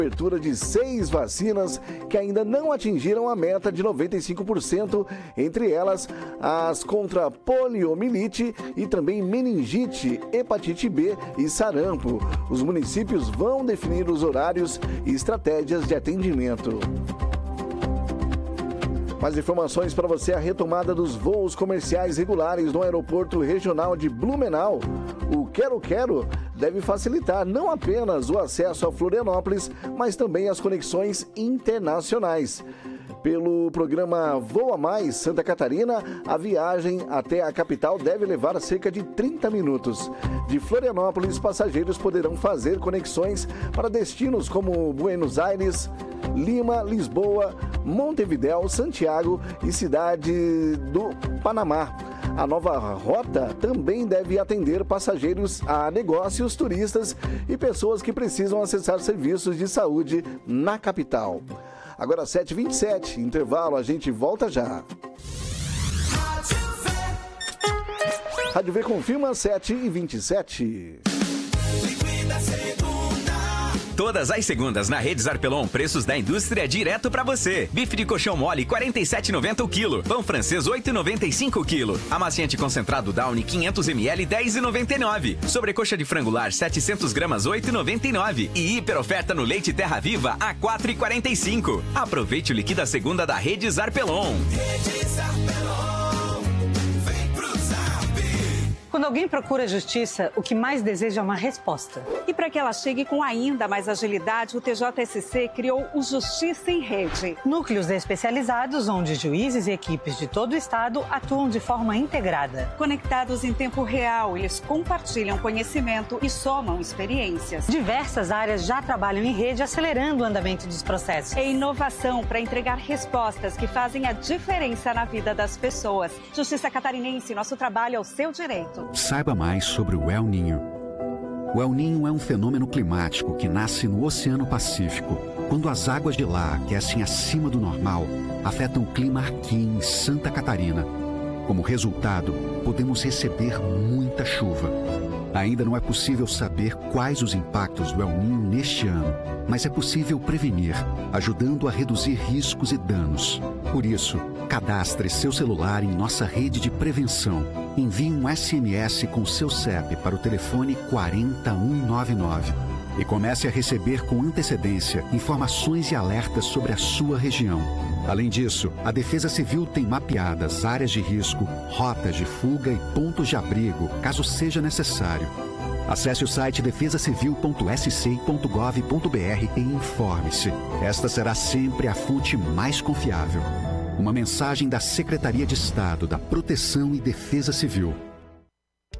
Cobertura de 6 vacinas que ainda não atingiram a meta de 95%, entre elas as contra poliomielite e também meningite, hepatite B e sarampo. Os municípios vão definir os horários e estratégias de atendimento. Mais informações para você: a retomada dos voos comerciais regulares no aeroporto regional de Blumenau. O Quero Quero deve facilitar não apenas o acesso a Florianópolis, mas também as conexões internacionais. Pelo programa Voa Mais Santa Catarina, a viagem até a capital deve levar cerca de 30 minutos. De Florianópolis, passageiros poderão fazer conexões para destinos como Buenos Aires, Lima, Lisboa, Montevidéu, Santiago e Cidade do Panamá. A nova rota também deve atender passageiros a negócios, turistas e pessoas que precisam acessar serviços de saúde na capital. Agora 7h27, intervalo, a gente volta já. Rádio V confirma 7h27. Todas as segundas na Rede Zarpelon, preços da indústria direto pra você. Bife de colchão mole, 47,90 o quilo. Pão francês, 8,95 o quilo. Amaciante concentrado Downy, 500 ml, 10,99. Sobrecoxa de frangular, 700 gramas, 8,99. E hiper oferta no leite Terra Viva, a 4,45. Aproveite o Liquida Segunda da Rede Zarpelon. Rede Zarpelon. Quando alguém procura justiça, o que mais deseja é uma resposta. E para que ela chegue com ainda mais agilidade, o TJSC criou o Justiça em Rede. Núcleos especializados onde juízes e equipes de todo o estado atuam de forma integrada. Conectados em tempo real, eles compartilham conhecimento e somam experiências. Diversas áreas já trabalham em rede, acelerando o andamento dos processos. É inovação para entregar respostas que fazem a diferença na vida das pessoas. Justiça Catarinense, nosso trabalho é o seu direito. Saiba mais sobre o El Niño. O El Niño é um fenômeno climático que nasce no Oceano Pacífico. Quando as águas de lá aquecem acima do normal, afetam o clima aqui em Santa Catarina. Como resultado, podemos receber muita chuva. Ainda não é possível saber quais os impactos do El Niño neste ano, mas é possível prevenir, ajudando a reduzir riscos e danos. Por isso, cadastre seu celular em nossa rede de prevenção. Envie um SMS com seu CEP para o telefone 40199 e comece a receber com antecedência informações e alertas sobre a sua região. Além disso, a Defesa Civil tem mapeadas áreas de risco, rotas de fuga e pontos de abrigo, caso seja necessário. Acesse o site defesacivil.sc.gov.br e informe-se. Esta será sempre a fonte mais confiável. Uma mensagem da Secretaria de Estado da Proteção e Defesa Civil.